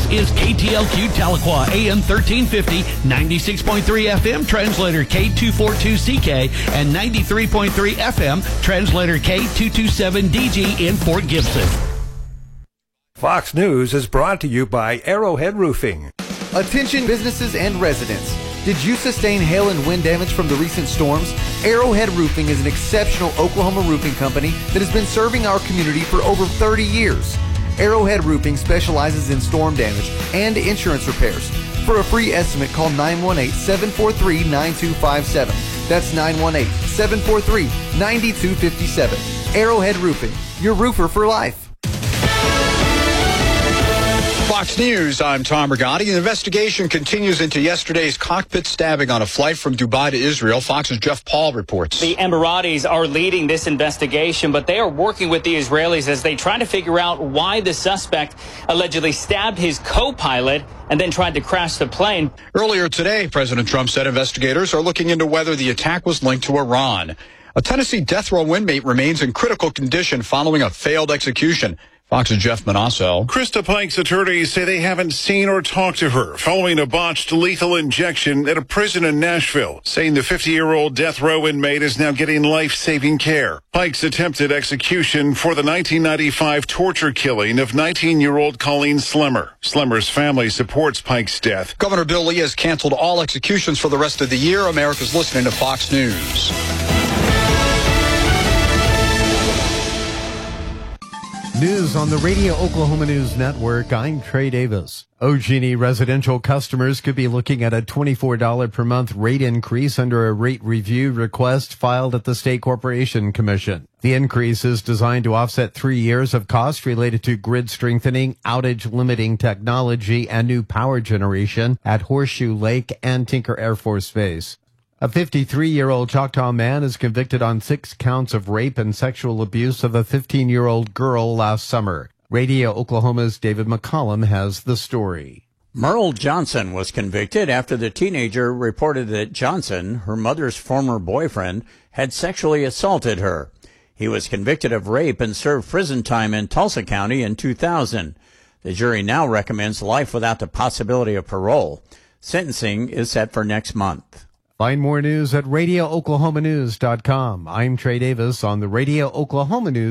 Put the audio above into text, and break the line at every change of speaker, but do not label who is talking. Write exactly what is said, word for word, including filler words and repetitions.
is K T L Q Tahlequah, A M thirteen fifty, ninety-six point three F M, translator K two forty-two C K, and ninety-three point three F M, translator K two twenty-seven D G in Fort Gibson.
Fox News is brought to you by Arrowhead Roofing.
Attention businesses and residents. Did you sustain hail and wind damage from the recent storms? Arrowhead Roofing is an exceptional Oklahoma roofing company that has been serving our community for over thirty years. Arrowhead Roofing specializes in storm damage and insurance repairs. For a free estimate, call nine one eight, seven four three, nine two five seven. That's nine one eight, seven four three, nine two five seven. Arrowhead Roofing, your roofer for life.
Fox News, I'm Tom Rigotti. The investigation continues into yesterday's cockpit stabbing on a flight from Dubai to Israel. Fox's Jeff Paul reports.
The Emiratis are leading this investigation, but they are working with the Israelis as they try to figure out why the suspect allegedly stabbed his co-pilot and then tried to crash the plane.
Earlier today, President Trump said investigators are looking into whether the attack was linked to Iran. A Tennessee death row inmate remains in critical condition following a failed execution. Fox's Jeff Manasso.
Krista Pike's attorneys say they haven't seen or talked to her following a botched lethal injection at a prison in Nashville, saying the fifty-year-old death row inmate is now getting life-saving care. Pike's attempted execution for the nineteen ninety-five torture killing of nineteen-year-old Colleen Slemmer. Slemmer's family supports Pike's death.
Governor Bill Lee has canceled all executions for the rest of the year. America's listening to Fox News.
News on the Radio Oklahoma News Network. I'm Trey Davis. O G and E residential customers could be looking at a twenty-four dollars per month rate increase under a rate review request filed at the State Corporation Commission. The increase is designed to offset three years of costs related to grid strengthening, outage limiting technology, and new power generation at Horseshoe Lake and Tinker Air Force Base. A fifty-three-year-old Choctaw man is convicted on six counts of rape and sexual abuse of a fifteen-year-old girl last summer. Radio Oklahoma's David McCollum has the story.
Merle Johnson was convicted after the teenager reported that Johnson, her mother's former boyfriend, had sexually assaulted her. He was convicted of rape and served prison time in Tulsa County in two thousand. The jury now recommends life without the possibility of parole. Sentencing is set for next month.
Find more news at radio oklahoma news dot com. I'm Trey Davis on the Radio Oklahoma News.